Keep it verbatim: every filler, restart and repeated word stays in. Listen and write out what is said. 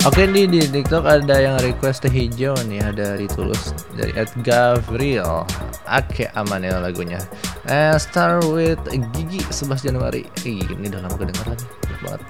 Oke nih di TikTok ada yang request teh hijau nih, ada dari Tulus dari Ed Gavril. Oke aman ya lagunya. Eh, Start with Gigi sebelas Januari. Ih, ini udah lama kedengar lagi. Enak banget.